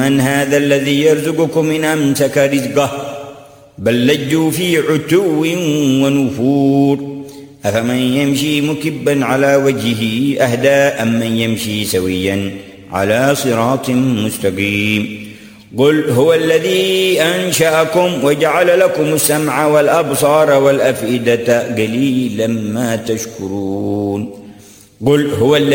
من هذا الذي يرزقكم إن أمسك رزقه بل لجوا في عتو ونفور أفمن يمشي مكبا على وجهه أهدى أم من يمشي سويا على صراط مستقيم قل هو الذي أنشأكم وجعل لكم السمع والأبصار والأفئدة قليلا ما تشكرون قل هو